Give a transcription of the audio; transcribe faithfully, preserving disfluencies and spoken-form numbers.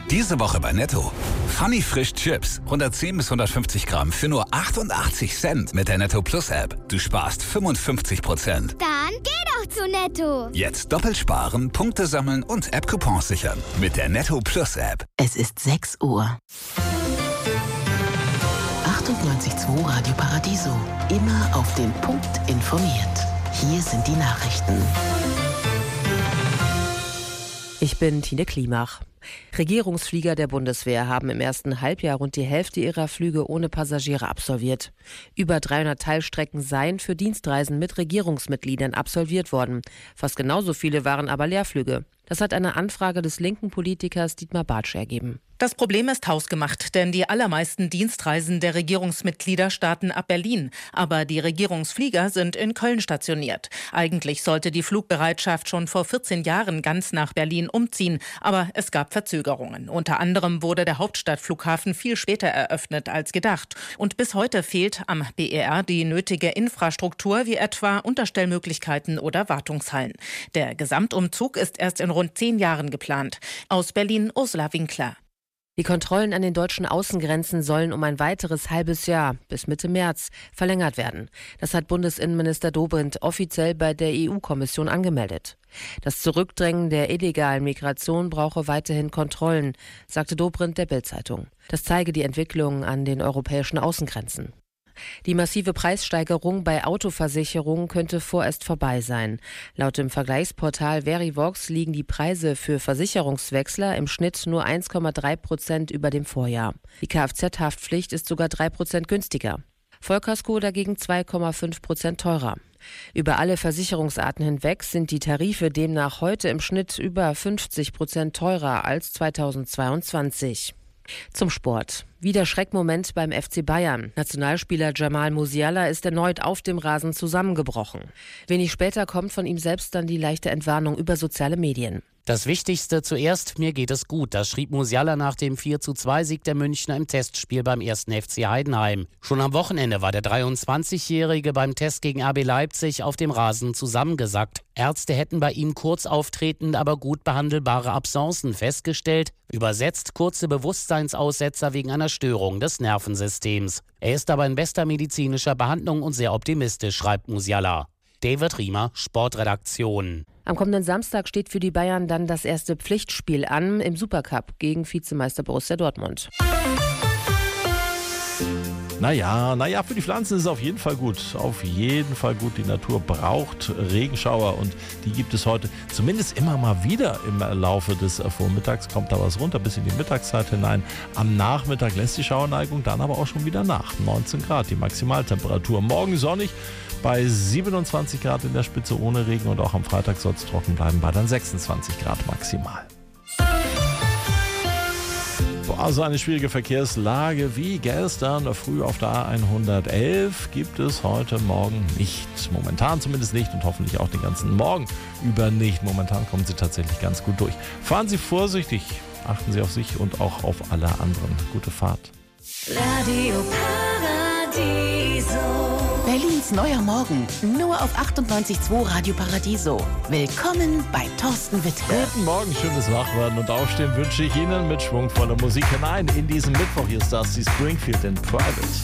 Diese Woche bei Netto. Funny Frisch Chips. hundertzehn bis hundertfünfzig Gramm für nur achtundachtzig Cent mit der Netto Plus App. Du sparst fünfundfünfzig Prozent. Dann geh doch zu Netto. Jetzt doppelt sparen, Punkte sammeln und App-Coupons sichern. Mit der Netto Plus App. Es ist sechs Uhr. achtundneunzig Komma zwei Radio Paradiso. Immer auf den Punkt informiert. Hier sind die Nachrichten. Ich bin Tine Klimach. Regierungsflieger der Bundeswehr haben im ersten Halbjahr rund die Hälfte ihrer Flüge ohne Passagiere absolviert. Über dreihundert Teilstrecken seien für Dienstreisen mit Regierungsmitgliedern absolviert worden. Fast genauso viele waren aber Leerflüge. Das hat eine Anfrage des linken Politikers Dietmar Bartsch ergeben. Das Problem ist hausgemacht, denn die allermeisten Dienstreisen der Regierungsmitglieder starten ab Berlin. Aber die Regierungsflieger sind in Köln stationiert. Eigentlich sollte die Flugbereitschaft schon vor vierzehn Jahren ganz nach Berlin umziehen. Aber es gab Verzögerungen. Unter anderem wurde der Hauptstadtflughafen viel später eröffnet als gedacht. Und bis heute fehlt am B E R die nötige Infrastruktur, wie etwa Unterstellmöglichkeiten oder Wartungshallen. Der Gesamtumzug ist erst in rund zehn Jahren geplant. Aus Berlin Ursula Winkler. Die Kontrollen an den deutschen Außengrenzen sollen um ein weiteres halbes Jahr bis Mitte März verlängert werden. Das hat Bundesinnenminister Dobrindt offiziell bei der E U-Kommission angemeldet. Das Zurückdrängen der illegalen Migration brauche weiterhin Kontrollen, sagte Dobrindt der Bild-Zeitung. Das zeige die Entwicklung an den europäischen Außengrenzen. Die massive Preissteigerung bei Autoversicherungen könnte vorerst vorbei sein. Laut dem Vergleichsportal Verivox liegen die Preise für Versicherungswechsler im Schnitt nur eins Komma drei Prozent über dem Vorjahr. Die Kfz-Haftpflicht ist sogar drei Prozent günstiger. Vollkasko dagegen zwei Komma fünf Prozent teurer. Über alle Versicherungsarten hinweg sind die Tarife demnach heute im Schnitt über fünfzig Prozent teurer als zweitausendzweiundzwanzig. Zum Sport. Wieder Schreckmoment beim F C Bayern. Nationalspieler Jamal Musiala ist erneut auf dem Rasen zusammengebrochen. Wenig später kommt von ihm selbst dann die leichte Entwarnung über soziale Medien. Das Wichtigste zuerst, mir geht es gut. Das schrieb Musiala nach dem vier zu zwei Sieg der Münchner im Testspiel beim ersten F C Heidenheim. Schon am Wochenende war der dreiundzwanzigjährige beim Test gegen R B Leipzig auf dem Rasen zusammengesackt. Ärzte hätten bei ihm kurz auftretend, aber gut behandelbare Absencen festgestellt. Übersetzt kurze Bewusstseinsaussetzer wegen einer Störung des Nervensystems. Er ist aber in bester medizinischer Behandlung und sehr optimistisch, schreibt Musiala. David Riemer, Sportredaktion. Am kommenden Samstag steht für die Bayern dann das erste Pflichtspiel an im Supercup gegen Vizemeister Borussia Dortmund. Naja, naja, für die Pflanzen ist es auf jeden Fall gut. Auf jeden Fall gut. Die Natur braucht Regenschauer und die gibt es heute zumindest immer mal wieder im Laufe des Vormittags. Kommt da was runter bis in die Mittagszeit hinein. Am Nachmittag lässt die Schauerneigung dann aber auch schon wieder nach. neunzehn Grad die Maximaltemperatur. Morgen sonnig bei siebenundzwanzig Grad in der Spitze ohne Regen und auch am Freitag soll es trocken bleiben bei dann sechsundzwanzig Grad maximal. Also eine schwierige Verkehrslage wie gestern früh auf der A hundertelf gibt es heute Morgen nicht. Momentan zumindest nicht und hoffentlich auch den ganzen Morgen über nicht. Momentan kommen Sie tatsächlich ganz gut durch. Fahren Sie vorsichtig, achten Sie auf sich und auch auf alle anderen. Gute Fahrt. Radio Paradiso. Berlins neuer Morgen, nur auf achtundneunzig Komma zwei Radio Paradiso. Willkommen bei Thorsten Wittke. Guten Morgen, schönes Wachwerden und Aufstehen wünsche ich Ihnen mit schwungvoller Musik hinein in diesen Mittwoch. Hier ist Dusty Springfield in Private.